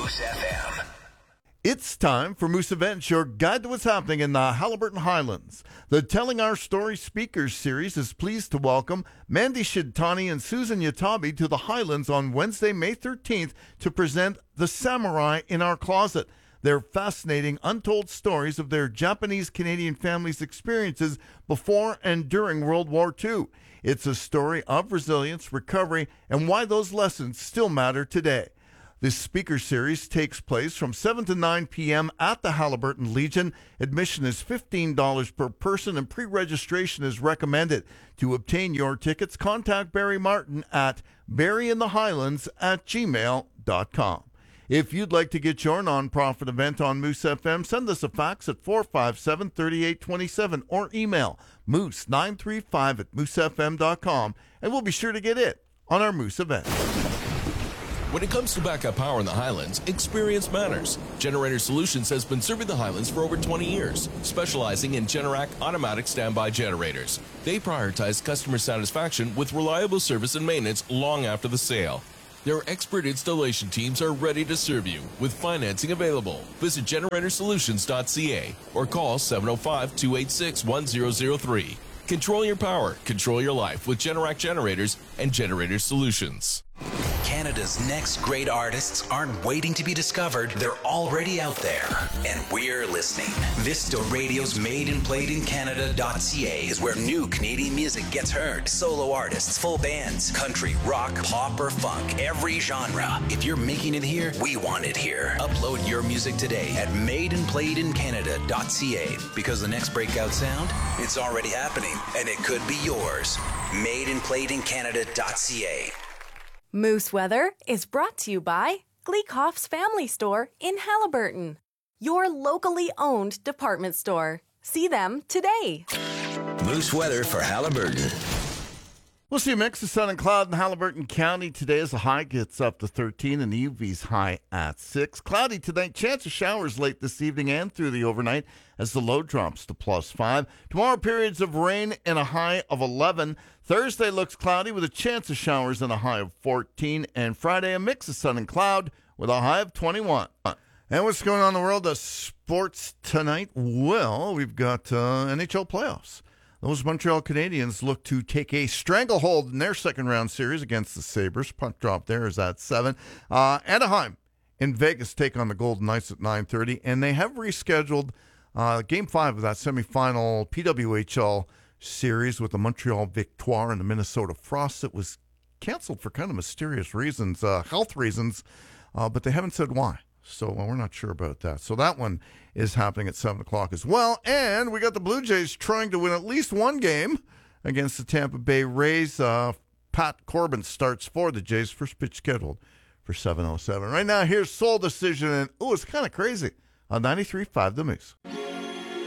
Moose FM. It's time for Moose Events, your guide to what's happening in the Haliburton Highlands. The Telling Our Story Speakers Series is pleased to welcome Mandy Shidtani and Susan Yatabi to the Highlands on Wednesday, May 13th to present The Samurai in Our Closet. Their fascinating, untold stories of their Japanese-Canadian family's experiences before and during World War II. It's a story of resilience, recovery, and why those lessons still matter today. This speaker series takes place from 7 to 9 p.m. at the Haliburton Legion. Admission is $15 per person and pre-registration is recommended. To obtain your tickets, contact Barry Martin at barryinthehighlands@gmail.com. If you'd like to get your nonprofit event on Moose FM, send us a fax at 457-3827 or email moose935@moosefm.com, and we'll be sure to get it on our Moose event. When it comes to backup power in the Highlands, experience matters. Generator Solutions has been serving the Highlands for over 20 years, specializing in Generac automatic standby generators. They prioritize customer satisfaction with reliable service and maintenance long after the sale. Their expert installation teams are ready to serve you with financing available. Visit generatorsolutions.ca or call 705-286-1003. Control your power, control your life with Generac generators and Generator Solutions. Canada's next great artists aren't waiting to be discovered. They're already out there, and we're listening. Vista Radio's Made and Played in Canada.ca is where new Canadian music gets heard. Solo artists, full bands, country, rock, pop, or funk, every genre. If you're making it here, we want it here. Upload your music today at madeandplayedincanada.ca, because the next breakout sound, it's already happening, and it could be yours. madeandplayedincanada.ca. Moose Weather is brought to you by Gleekhoff's Family Store in Haliburton, your locally owned department store. See them today. Moose Weather for Haliburton. We'll see a mix of sun and cloud in Haliburton County today as the high gets up to 13 and the UV's high at 6. Cloudy tonight, chance of showers late this evening and through the overnight as the low drops to +5. Tomorrow, periods of rain and a high of 11. Thursday looks cloudy with a chance of showers and a high of 14. And Friday, a mix of sun and cloud with a high of 21. And what's going on in the world of sports tonight? Well, we've got NHL playoffs. Those Montreal Canadiens look to take a stranglehold in their second-round series against the Sabres. Puck drop there is at 7. Anaheim in Vegas take on the Golden Knights at 9:30, and they have rescheduled Game 5 of that semifinal PWHL series with the Montreal Victoire and the Minnesota Frost. It was canceled for kind of mysterious reasons, health reasons, but they haven't said why. So we're not sure about that. So that one is happening at 7 o'clock as well. And we got the Blue Jays trying to win at least one game against the Tampa Bay Rays. Pat Corbin starts for the Jays. First pitch scheduled for 7:07. Right now, here's Soul Decision. And, it's kind of crazy on 93.5 The Moose.